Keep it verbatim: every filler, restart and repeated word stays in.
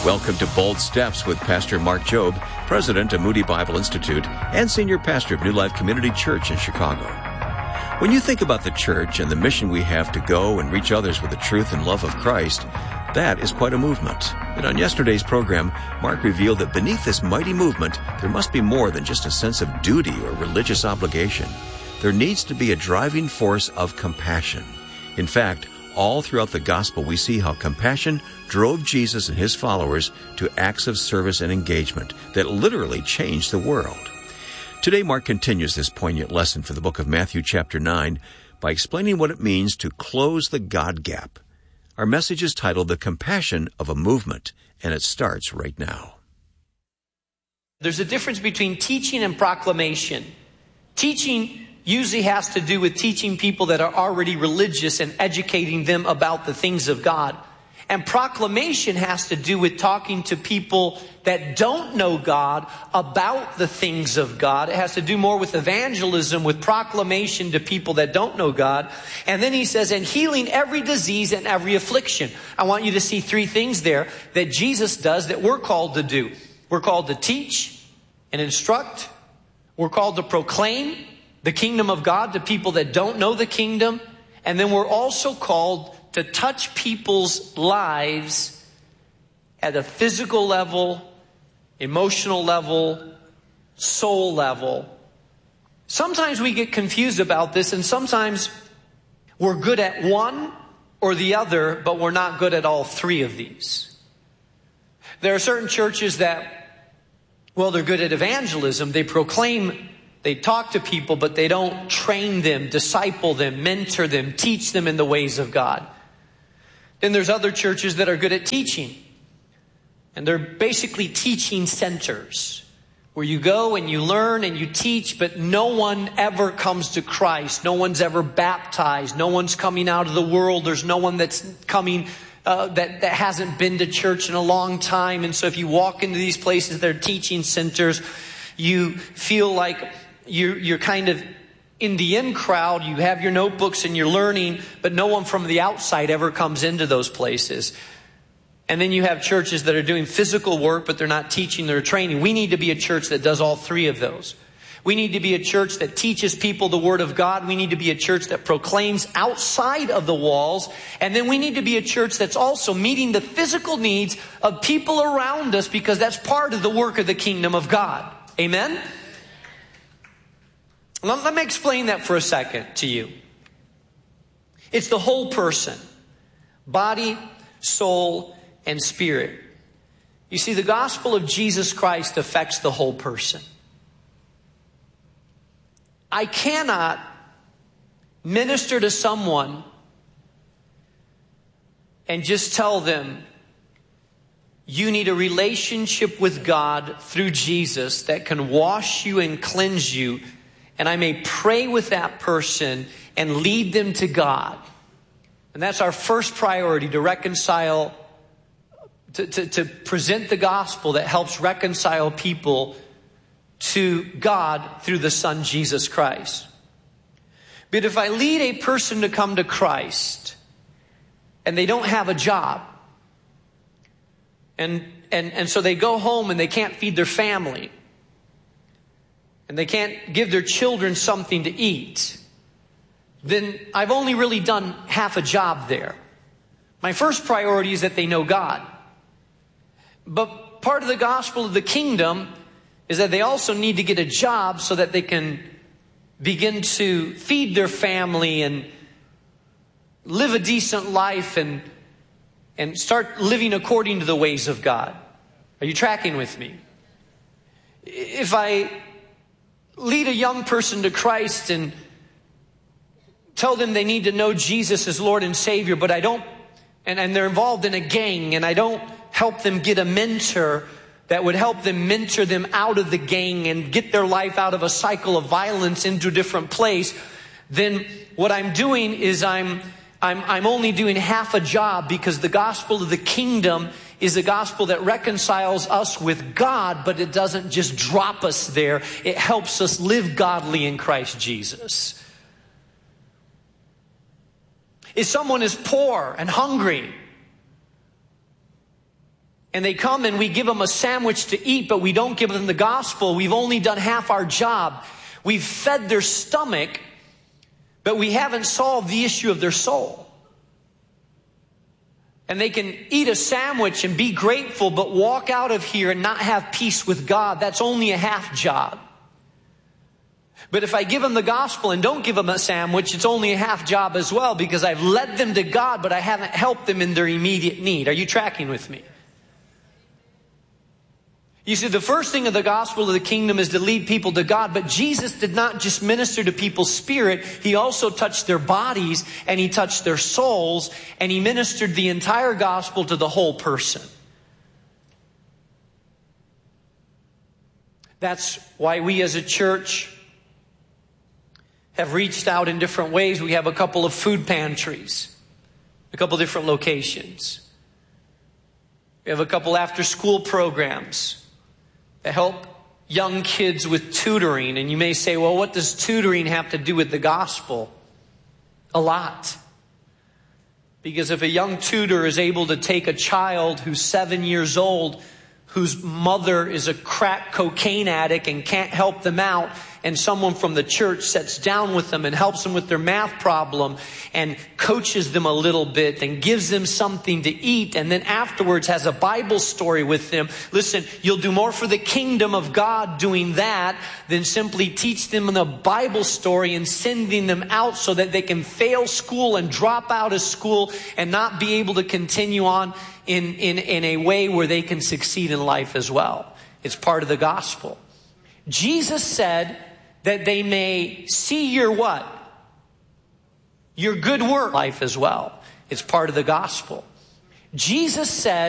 Welcome to Bold Steps with Pastor Mark Jobe, President of Moody Bible Institute and Senior Pastor of New Life Community Church in Chicago. When you think about the church and the mission we have to go and reach others with the truth and love of Christ, that is quite a movement. And on yesterday's program, Mark revealed that beneath this mighty movement, there must be more than just a sense of duty or religious obligation. There needs to be a driving force of compassion. In fact, all throughout the gospel, we see how compassion drove Jesus and his followers to acts of service and engagement that literally changed the world. Today, Mark continues this poignant lesson for the book of Matthew chapter nine by explaining what it means to close the God gap. Our message is titled The Compassion of a Movement, and it starts right now. There's a difference between teaching and proclamation. Teaching usually has to do with teaching people that are already religious and educating them about the things of God. And proclamation has to do with talking to people that don't know God about the things of God. It has to do more with evangelism, with proclamation to people that don't know God. And then he says, and healing every disease and every affliction. I want you to see three things there that Jesus does that we're called to do. We're called to teach and instruct. We're called to proclaim the kingdom of God to people that don't know the kingdom. And then we're also called to touch people's lives at a physical level, emotional level, soul level. Sometimes we get confused about this, and sometimes we're good at one or the other, but we're not good at all three of these. There are certain churches that, well, they're good at evangelism. They proclaim, they talk to people, but they don't train them, disciple them, mentor them, teach them in the ways of God. Then there's other churches that are good at teaching. And they're basically teaching centers where you go and you learn and you teach, but no one ever comes to Christ. No one's ever baptized. No one's coming out of the world. There's no one that's coming uh, that, that hasn't been to church in a long time. And so if you walk into these places, they're teaching centers, you feel like you're, you're kind of in the in crowd. You have your notebooks and you're learning, but no one from the outside ever comes into those places. And then you have churches that are doing physical work, but they're not teaching, they're training. We need to be a church that does all three of those. We need to be a church that teaches people the Word of God. We need to be a church that proclaims outside of the walls. And then we need to be a church that's also meeting the physical needs of people around us, because that's part of the work of the kingdom of God. Amen? Let, let me explain that for a second to you. It's the whole person. Body, soul, and spirit. You see, the gospel of Jesus Christ affects the whole person. I cannot minister to someone and just tell them, you need a relationship with God through Jesus that can wash you and cleanse you, and I may pray with that person and lead them to God. And that's our first priority, to reconcile, to, to, to present the gospel that helps reconcile people to God through the Son, Jesus Christ. But if I lead a person to come to Christ and they don't have a job, and, and, and so they go home and they can't feed their family, and they can't give their children something to eat, then I've only really done half a job there. My first priority is that they know God. But part of the gospel of the kingdom is that they also need to get a job so that they can begin to feed their family and live a decent life and, and start living according to the ways of God. Are you tracking with me? If I lead a young person to Christ and tell them they need to know Jesus as Lord and Savior, but I don't, and, and they're involved in a gang, and I don't help them get a mentor that would help them mentor them out of the gang and get their life out of a cycle of violence into a different place, then what I'm doing is I'm, I'm, I'm only doing half a job, because the gospel of the kingdom is a gospel that reconciles us with God, but it doesn't just drop us there. It helps us live godly in Christ Jesus. If someone is poor and hungry, and they come and we give them a sandwich to eat, but we don't give them the gospel, we've only done half our job. We've fed their stomach, but we haven't solved the issue of their soul. And they can eat a sandwich and be grateful, but walk out of here and not have peace with God. That's only a half job. But if I give them the gospel and don't give them a sandwich, it's only a half job as well, because I've led them to God, but I haven't helped them in their immediate need. Are you tracking with me? You see, the first thing of the gospel of the kingdom is to lead people to God, but Jesus did not just minister to people's spirit, He also touched their bodies, and He touched their souls, and He ministered the entire gospel to the whole person. That's why we as a church have reached out in different ways. We have a couple of food pantries, a couple different locations. We have a couple after-school programs that help young kids with tutoring. And you may say, well, what does tutoring have to do with the gospel? A lot. Because if a young tutor is able to take a child who's seven years old, whose mother is a crack cocaine addict and can't help them out, and someone from the church sits down with them and helps them with their math problem and coaches them a little bit and gives them something to eat, and then afterwards has a Bible story with them. Listen, you'll do more for the kingdom of God doing that than simply teach them the Bible story and sending them out so that they can fail school and drop out of school and not be able to continue on in, in, in a way where they can succeed in life as well. It's part of the gospel. Jesus said that they may see your what? Your good work life as well. It's part of the gospel. Jesus said